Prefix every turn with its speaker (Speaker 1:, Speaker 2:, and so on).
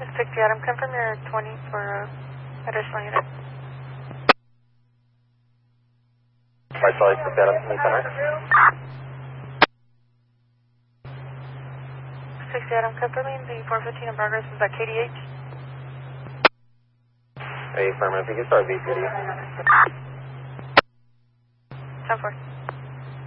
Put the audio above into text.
Speaker 1: 60 Adam, confirm your 20 for additional unit.
Speaker 2: Right, sorry, 60 Adam, 20 center.
Speaker 1: 60 Adam, confirming the 415 in progress is at KDH.
Speaker 2: Hey, affirmative, you can start VCD.
Speaker 1: 10-4.